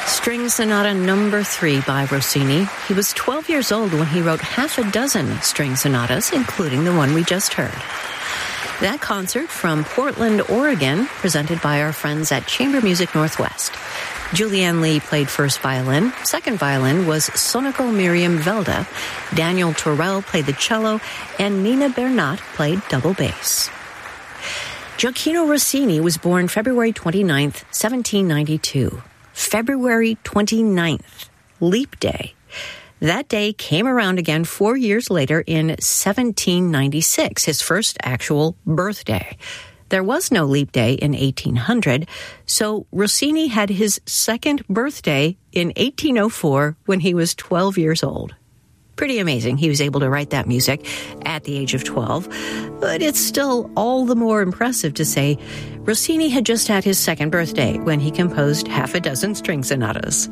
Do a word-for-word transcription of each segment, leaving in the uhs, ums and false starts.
String Sonata Number Three by Rossini. He was twelve years old when he wrote half a dozen string sonatas, including the one we just heard. That concert from Portland, Oregon, presented by our friends at Chamber Music Northwest. Julianne Lee played first violin. Second violin was Sonoko Miriam Velda. Daniel Torrell played the cello, and Nina Bernat played double bass. Gioacchino Rossini was born February twenty-ninth, seventeen ninety-two. February twenty-ninth, Leap Day. That day came around again four years later in seventeen ninety-six, his first actual birthday. There was no leap day in eighteen hundred, so Rossini had his second birthday in eighteen oh four when he was twelve years old. Pretty amazing he was able to write that music at the age of twelve, but it's still all the more impressive to say Rossini had just had his second birthday when he composed half a dozen string sonatas.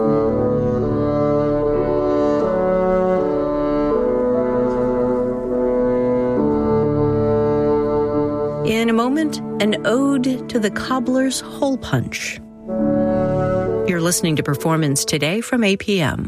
In a moment, an ode to the cobbler's hole punch. You're listening to Performance Today from A P M.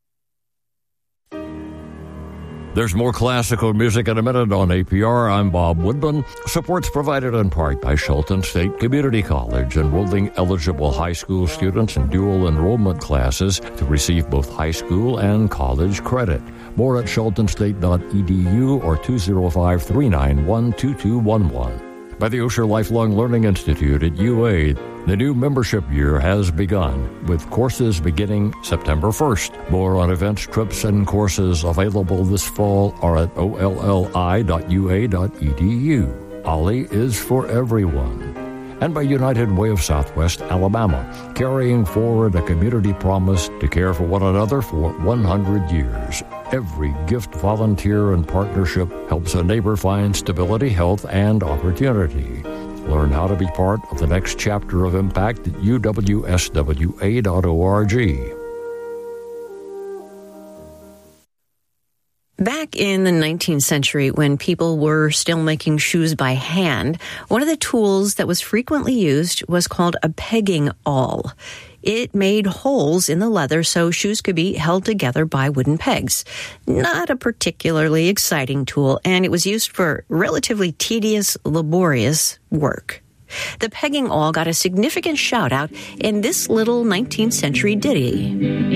There's more classical music in a minute on A P R. I'm Bob Woodman. Support's provided in part by Shelton State Community College, enrolling eligible high school students in dual enrollment classes to receive both high school and college credit. More at shelton state dot e d u or two oh five, three nine one, two two one one. By the Osher Lifelong Learning Institute at U A, the new membership year has begun, with courses beginning September first. More on events, trips, and courses available this fall are at o l l i dot u a dot e d u. Ollie is for everyone. And by United Way of Southwest Alabama, carrying forward a community promise to care for one another for one hundred years. Every gift, volunteer, and partnership helps a neighbor find stability, health, and opportunity. Learn how to be part of the next chapter of impact at u w s w a dot org. Back in the nineteenth century, when people were still making shoes by hand, one of the tools that was frequently used was called a pegging awl. It made holes in the leather so shoes could be held together by wooden pegs. Not a particularly exciting tool, and it was used for relatively tedious, laborious work. The pegging awl got a significant shout-out in this little nineteenth century ditty.